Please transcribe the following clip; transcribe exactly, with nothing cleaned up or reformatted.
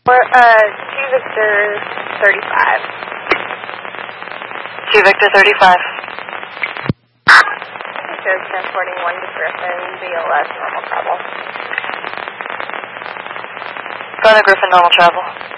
Or, uh, two Victor thirty-five. two Victor thirty-five. Victor transporting one to Griffin, B L S, normal travel. Go to Griffin, normal travel.